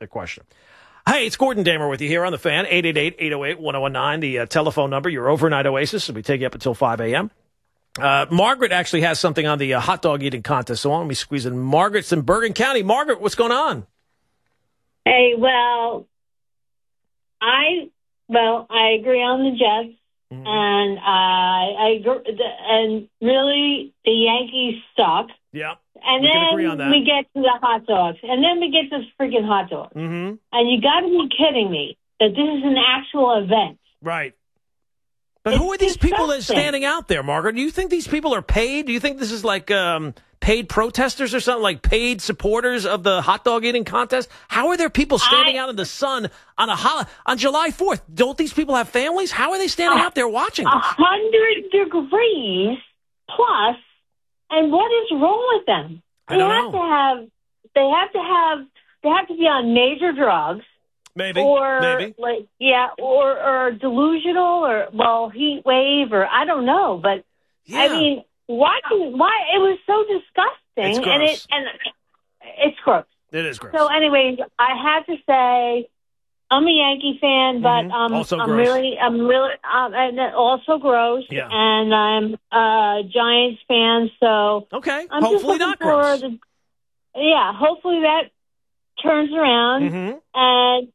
the question. Hey, it's Gordon Damer with you here on the Fan, 888-808-1019, the telephone number, your overnight oasis, and we take you up until 5 a.m. Margaret actually has something on the hot dog eating contest, so why don't we squeeze in Margaret's in Bergen County. Margaret, what's going on? Hey, well, I agree on the Jets, and I agree, and really the Yankees suck. Yeah. And we can agree on then that. we get to the hot dogs. And then we get to freaking hot dogs. Mm-hmm. And you got to be kidding me that this is an actual event. Right. But It's who are these people that are disgusting. standing out there, Margaret? Do you think these people are paid? Do you think this is like paid protesters or something, like paid supporters of the hot dog eating contest? How are there people standing out in the sun on July 4th? Don't these people have families? How are they standing out there watching this? 100 degrees plus. And what is wrong with them? I don't know. They have to be on major drugs. Maybe. Or delusional, heat wave, or I don't know. But Yeah. I mean, why it was so disgusting. It's gross. And it's gross. It is gross. So anyways, I have to say I'm a Yankee fan, but Also I'm gross. really and also gross. Yeah. And I'm a Giants fan, so Okay. I'm Hopefully just not looking gross. hopefully that turns around. Mm-hmm. And,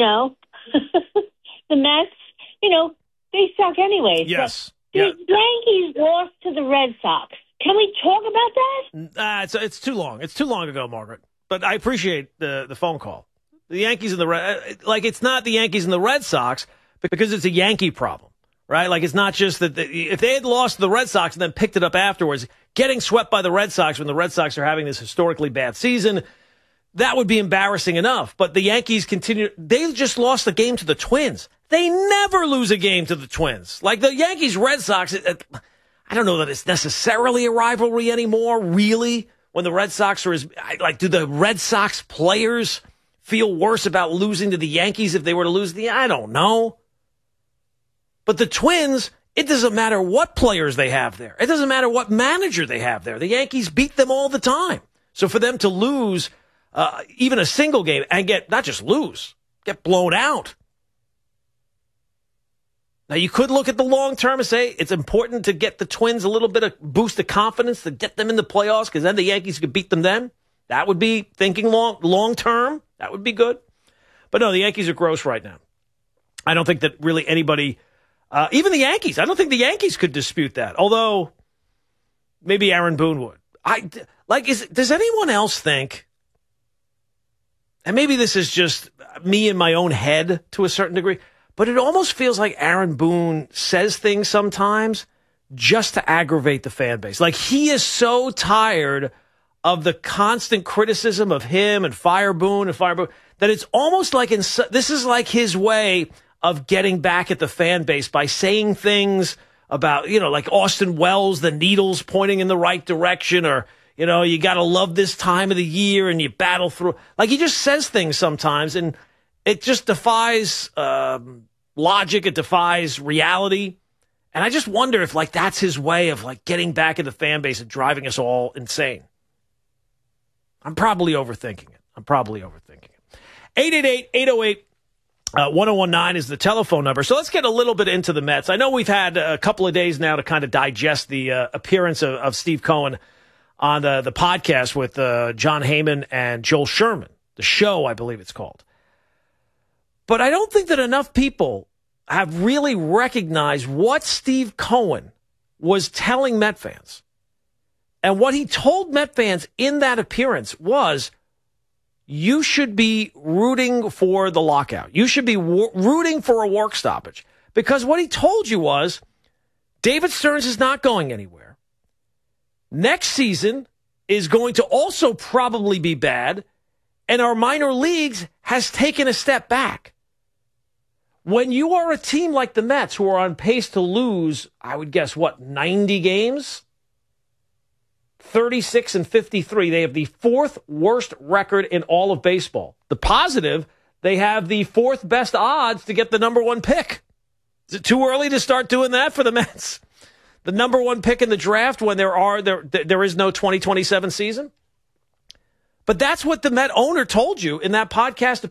the Mets, they suck anyways. Yes. But the Yankees lost to the Red Sox. Can we talk about that? It's too long. It's too long ago, Margaret. But I appreciate the phone call. The Yankees and it's not the Yankees and the Red Sox because it's a Yankee problem, right? Like, it's not just that if they had lost to the Red Sox and then picked it up afterwards, getting swept by the Red Sox when the Red Sox are having this historically bad season, that would be embarrassing enough. But the Yankees continue. They just lost the game to the Twins. They never lose a game to the Twins. Like the Yankees-Red Sox, I don't know that it's necessarily a rivalry anymore, really, when the Red Sox are do the Red Sox players feel worse about losing to the Yankees if they were to lose I don't know. But the Twins, it doesn't matter what players they have there. It doesn't matter what manager they have there. The Yankees beat them all the time. So for them to lose even a single game and not just lose, get blown out. Now, you could look at the long term and say it's important to get the Twins a little bit of boost of confidence to get them in the playoffs because then the Yankees could beat them then. That would be thinking long term. That would be good. But no, the Yankees are gross right now. I don't think that really anybody, even the Yankees, I don't think the Yankees could dispute that. Although maybe Aaron Boone would. Does anyone else think, and maybe this is just me in my own head to a certain degree, but it almost feels like Aaron Boone says things sometimes just to aggravate the fan base. Like he is so tired of the constant criticism of him and fire Boone that it's almost like this is like his way of getting back at the fan base by saying things about, like Austin Wells, the needles pointing in the right direction, or, you got to love this time of the year and you battle through. Like he just says things sometimes and it just defies logic. It defies reality. And I just wonder if that's his way of getting back at the fan base and driving us all insane. I'm probably overthinking it. 888-808-1019 is the telephone number. So let's get a little bit into the Mets. I know we've had a couple of days now to kind of digest the appearance of Steve Cohen on the podcast with John Heyman and Joel Sherman. The Show, I believe it's called. But I don't think that enough people have really recognized what Steve Cohen was telling Met fans. And what he told Met fans in that appearance was, you should be rooting for the lockout. You should be rooting for a work stoppage. Because what he told you was, David Stearns is not going anywhere. Next season is going to also probably be bad. And our minor leagues has taken a step back. When you are a team like the Mets, who are on pace to lose, I would guess, 90 games? 36-53. They have the fourth worst record in all of baseball. The positive, they have the fourth best odds to get the number one pick. Is it too early to start doing that for the Mets? The number one pick in the draft when there is no 2027 season? But that's what the Met owner told you in that podcast